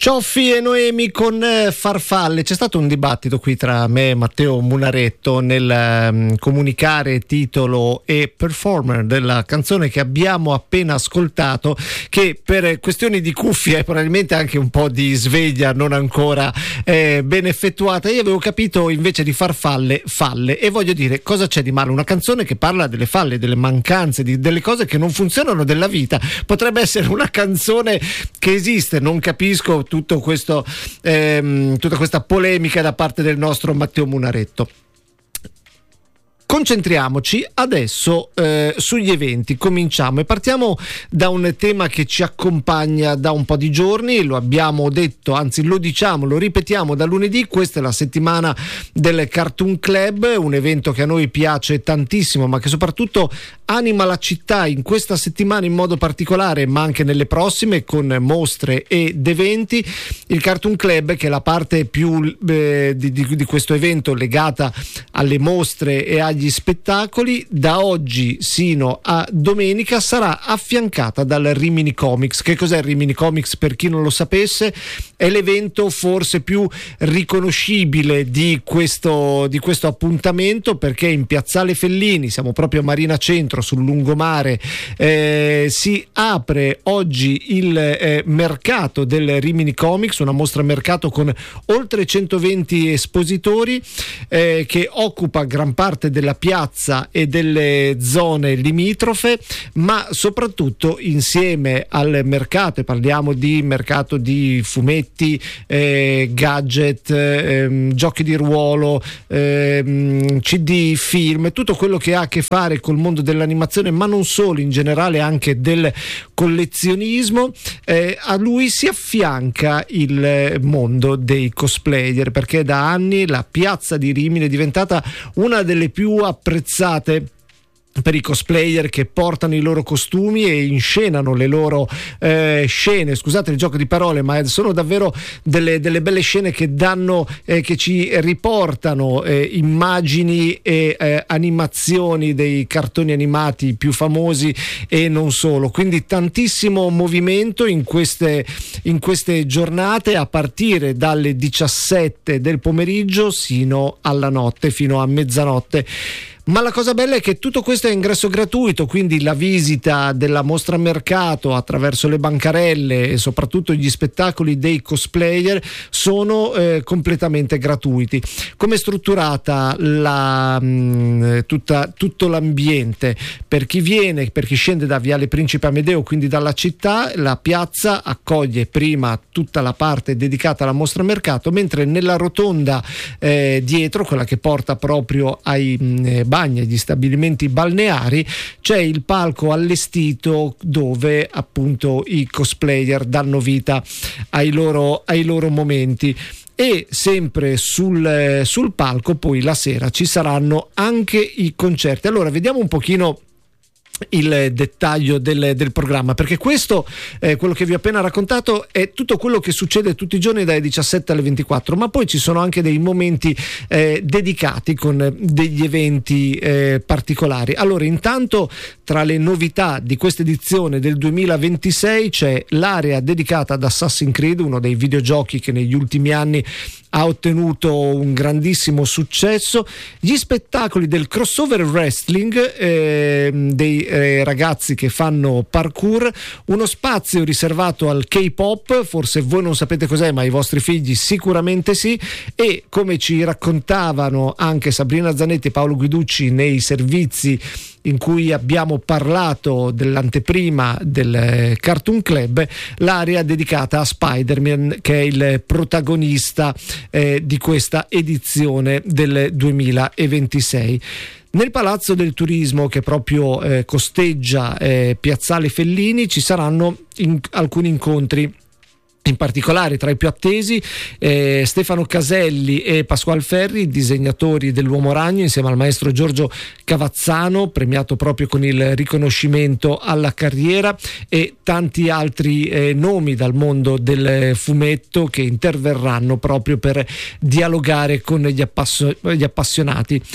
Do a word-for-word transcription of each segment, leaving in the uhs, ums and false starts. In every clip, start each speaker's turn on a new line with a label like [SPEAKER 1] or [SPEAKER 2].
[SPEAKER 1] Cioffi e Noemi con eh, Farfalle. C'è stato un dibattito qui tra me e Matteo Munaretto nel um, comunicare titolo e performer della canzone che abbiamo appena ascoltato, che per questioni di cuffia e probabilmente anche un po' di sveglia non ancora eh, ben effettuata, io avevo capito invece di farfalle falle, e voglio dire, cosa c'è di male? Una canzone che parla delle falle, delle mancanze, di, delle cose che non funzionano della vita, potrebbe essere una canzone che esiste. Non capisco tutto questo, ehm, tutta questa polemica da parte del nostro Matteo Munaretto. Concentriamoci adesso eh, sugli eventi. Cominciamo e partiamo da un tema che ci accompagna da un po' di giorni, lo abbiamo detto, anzi lo diciamo, lo ripetiamo da lunedì. Questa è la settimana del Cartoon Club, un evento che a noi piace tantissimo, ma che soprattutto anima la città in questa settimana in modo particolare, ma anche nelle prossime, con mostre ed eventi. Il Cartoon Club, che è la parte più eh, di, di, di questo evento legata alle mostre e agli spettacoli, da oggi sino a domenica sarà affiancata dal Rimini Comics. Che cos'è il Rimini Comics, per chi non lo sapesse? È l'evento forse più riconoscibile di questo, di questo appuntamento, perché in Piazzale Fellini, siamo proprio a Marina Centro sul lungomare, eh, si apre oggi il eh, mercato del Rimini Comics, una mostra mercato con oltre centoventi espositori eh, che occupa gran parte della piazza e delle zone limitrofe, ma soprattutto insieme al mercato, e parliamo di mercato di fumetti, eh, gadget, eh, giochi di ruolo, eh, C D, film, tutto quello che ha a che fare col mondo dell'animazione, ma non solo, in generale anche del collezionismo. Eh, a lui si affianca il mondo dei cosplayer, perché da anni la piazza di Rimini è diventata una delle più apprezzate per i cosplayer che portano i loro costumi e inscenano le loro eh, scene. Scusate il gioco di parole, ma sono davvero delle, delle belle scene che danno, eh, che ci riportano eh, immagini e eh, animazioni dei cartoni animati più famosi e non solo. Quindi tantissimo movimento in queste, in queste giornate, a partire dalle diciassette del pomeriggio sino alla notte, fino a mezzanotte. Ma la cosa bella è che tutto questo è ingresso gratuito, quindi la visita della mostra mercato attraverso le bancarelle e soprattutto gli spettacoli dei cosplayer sono eh, completamente gratuiti. Come è strutturata la, mh, tutta, tutto l'ambiente? Per chi viene, per chi scende da Viale Principe Amedeo, quindi dalla città, la piazza accoglie prima tutta la parte dedicata alla mostra mercato, mentre nella rotonda eh, dietro, quella che porta proprio ai mh, bagni, agli stabilimenti balneari, c'è il palco allestito dove appunto i cosplayer danno vita ai loro, ai loro momenti. E sempre sul, sul palco poi la sera ci saranno anche i concerti. Allora vediamo un pochino il dettaglio del, del programma, perché questo eh, quello che vi ho appena raccontato è tutto quello che succede tutti i giorni dalle diciassette alle ventiquattro, ma poi ci sono anche dei momenti eh, dedicati con degli eventi eh, particolari. Allora, intanto tra le novità di questa edizione del duemilaventisei c'è l'area dedicata ad Assassin's Creed, uno dei videogiochi che negli ultimi anni ha ottenuto un grandissimo successo, gli spettacoli del crossover wrestling, eh, dei eh, ragazzi che fanno parkour, uno spazio riservato al K-pop, forse voi non sapete cos'è, ma i vostri figli sicuramente sì, e come ci raccontavano anche Sabrina Zanetti e Paolo Guiducci nei servizi in cui abbiamo parlato dell'anteprima del Cartoon Club, l'area dedicata a Spider-Man, che è il protagonista eh, di questa edizione del duemilaventisei. Nel Palazzo del Turismo, che proprio eh, costeggia eh, Piazzale Fellini, ci saranno in, alcuni incontri. In particolare, tra i più attesi, eh, Stefano Caselli e Pasquale Ferri, disegnatori dell'Uomo Ragno, insieme al maestro Giorgio Cavazzano, premiato proprio con il riconoscimento alla carriera, e tanti altri eh, nomi dal mondo del fumetto che interverranno proprio per dialogare con gli, appasso- gli appassionati.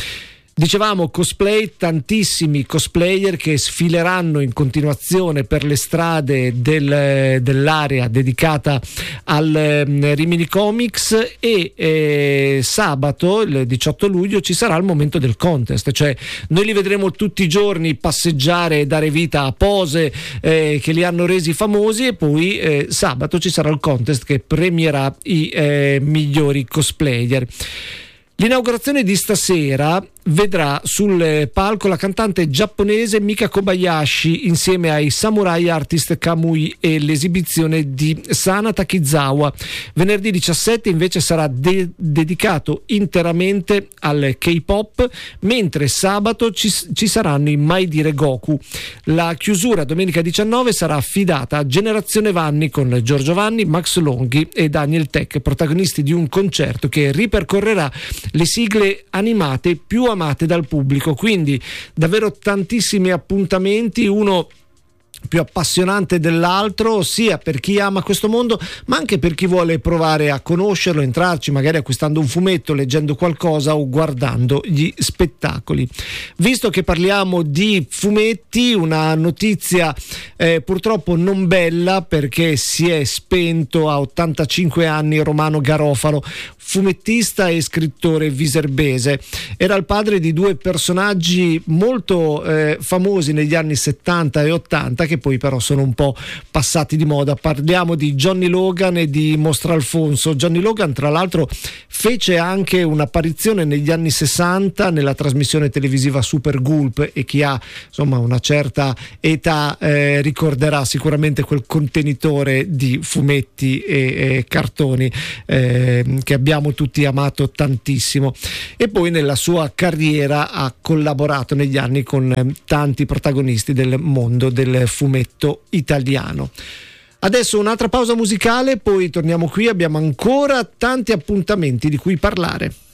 [SPEAKER 1] Dicevamo cosplay, tantissimi cosplayer che sfileranno in continuazione per le strade del, dell'area dedicata al eh, Rimini Comics e eh, sabato, il diciotto luglio, ci sarà il momento del contest, cioè noi li vedremo tutti i giorni passeggiare e dare vita a pose eh, che li hanno resi famosi, e poi eh, sabato ci sarà il contest che premierà i eh, migliori cosplayer. L'inaugurazione di stasera vedrà sul palco la cantante giapponese Mika Kobayashi insieme ai Samurai Artist Kamui e l'esibizione di Sana Takizawa. Venerdì diciassette invece sarà de- dedicato interamente al K-pop, mentre sabato ci, ci saranno i Mai Dire Goku. La chiusura domenica diciannove sarà affidata a Generazione Vanni con Giorgio Vanni, Max Longhi e Daniel Tech, protagonisti di un concerto che ripercorrerà le sigle animate più amate dal pubblico, quindi davvero tantissimi appuntamenti, uno più appassionante dell'altro, sia per chi ama questo mondo ma anche per chi vuole provare a conoscerlo, entrarci magari acquistando un fumetto, leggendo qualcosa o guardando gli spettacoli. Visto che parliamo di fumetti, una notizia eh, purtroppo non bella, perché si è spento a ottantacinque anni Romano Garofalo, fumettista e scrittore viserbese. Era il padre di due personaggi molto eh, famosi negli anni settanta e ottanta, che poi però sono un po' passati di moda. Parliamo di Johnny Logan e di Mostra Alfonso. Johnny Logan, tra l'altro, fece anche un'apparizione negli anni sessanta nella trasmissione televisiva Super Gulp, e chi ha insomma una certa età eh, ricorderà sicuramente quel contenitore di fumetti e, e cartoni eh, che abbiamo tutti amato tantissimo. E poi nella sua carriera ha collaborato negli anni con eh, tanti protagonisti del mondo del fumetto italiano. Adesso un'altra pausa musicale, poi torniamo qui, abbiamo ancora tanti appuntamenti di cui parlare.